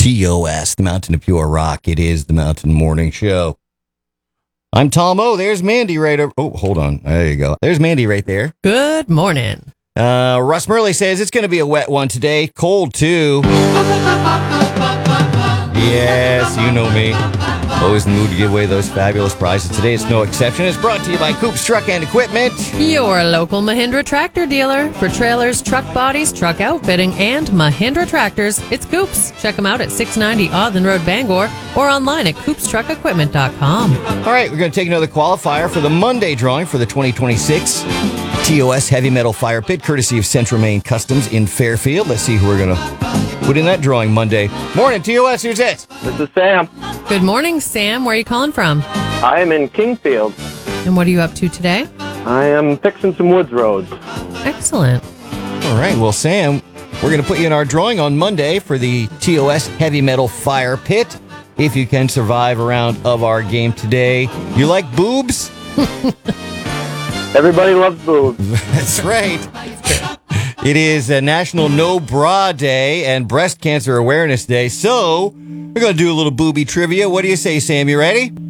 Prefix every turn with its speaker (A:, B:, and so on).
A: TOS, the Mountain of Pure Rock. It is the Mountain Morning Show. I'm Tom O. There's Mandy right over. Oh, hold on. There you go. There's Mandy right there.
B: Good morning.
A: Russ Murley says it's going to be a wet one today. Cold, too. Yes, you know me. Always in the mood to give away those fabulous prizes. Today it's no exception. It's brought to you by Coops Truck and Equipment.
B: Your local Mahindra tractor dealer. For trailers, truck bodies, truck outfitting, and Mahindra tractors, it's Coops. Check them out at 690 Audlin Road, Bangor, or online at coopstruckequipment.com.
A: All right, we're going to take another qualifier for the Monday drawing for the 2026 TOS Heavy Metal Fire Pit, courtesy of Central Maine Customs in Fairfield. Let's see who we're going to put in that drawing Monday. Morning, TOS. Who's this?
C: This is Sam.
B: Good morning, Sam. Where are you calling from?
C: I am in Kingfield.
B: And what are you up to today?
C: I am fixing some woods roads.
B: Excellent.
A: All right, well, Sam, we're going to put you in our drawing on Monday for the TOS Heavy Metal Fire Pit. If you can survive a round of our game today. You like boobs?
C: Everybody loves boobs.
A: That's right. It is National No Bra Day and Breast Cancer Awareness Day, so we're going to do a little booby trivia. What do you say, Sam? You ready?